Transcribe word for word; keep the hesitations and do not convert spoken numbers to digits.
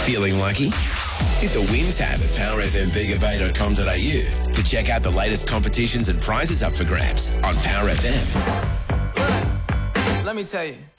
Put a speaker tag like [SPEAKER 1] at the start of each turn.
[SPEAKER 1] Feeling lucky? Hit the Win tab at power f m bega bay dot com dot a u to check out the latest competitions and prizes up for grabs on Power F M.
[SPEAKER 2] Let me tell you.